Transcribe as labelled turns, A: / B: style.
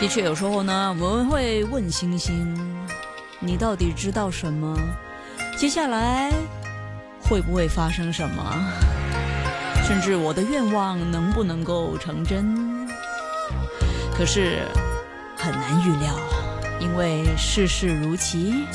A: 的确，有时候呢，我们会问星星：你到底知道什么？接下来会不会发生什么？甚至我的愿望能不能够成真？可是很难预料，因为世事如棋。